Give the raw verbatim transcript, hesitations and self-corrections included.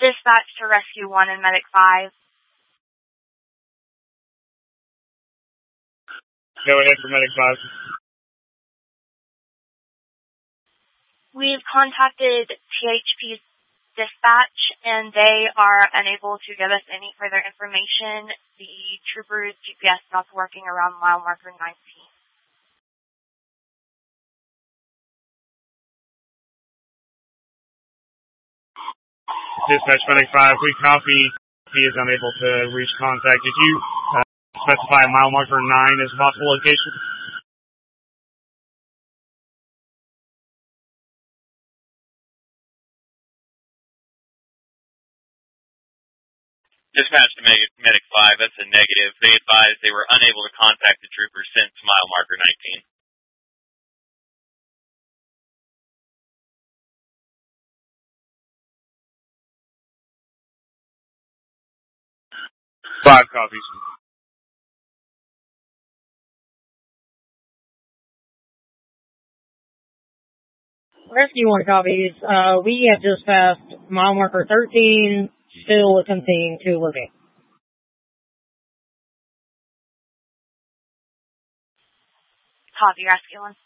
Dispatch to Rescue one and Medic five. Go ahead for Medic five. We've contacted T H P's dispatch, and they are unable to give us any further information. The trooper's G P S stopped working around mile marker nineteen. Dispatch Medic five, we copy. He is unable to reach contact. Did you uh, specify mile marker nine as a possible location? Dispatch to Medic five, that's a negative. They advised they were unable to contact the trooper since mile marker nineteen. Five copies. Rescue one copies. Uh, we have just passed mile marker thirteen, still attempting to locate. Copy, Rescue one.